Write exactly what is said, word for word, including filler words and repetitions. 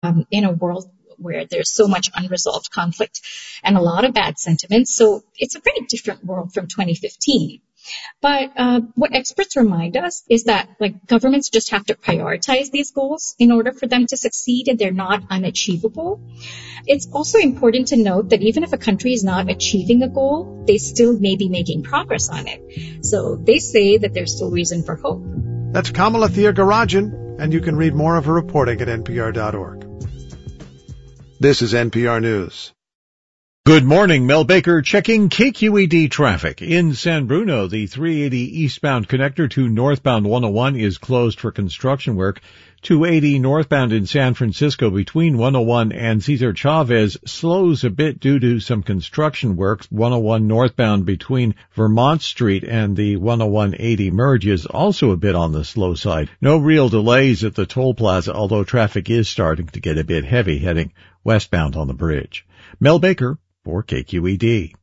um, in a world where there's so much unresolved conflict and a lot of bad sentiments. So it's a very different world from twenty fifteen. But uh, what experts remind us is that like governments just have to prioritize these goals in order for them to succeed, and they're not unachievable. It's also important to note that even if a country is not achieving a goal, they still may be making progress on it. So they say that there's still reason for hope. That's Kamala Thiagarajan, and you can read more of her reporting at N P R dot org. This is N P R News. Good morning, Mel Baker checking K Q E D traffic. In San Bruno, the three eighty eastbound connector to northbound one oh one is closed for construction work. two eighty northbound in San Francisco between one oh one and Cesar Chavez slows a bit due to some construction work. one oh one northbound between Vermont Street and the one oh one eighty merge is also a bit on the slow side. No real delays at the toll plaza, although traffic is starting to get a bit heavy heading westbound on the bridge. Mel Baker for K Q E D.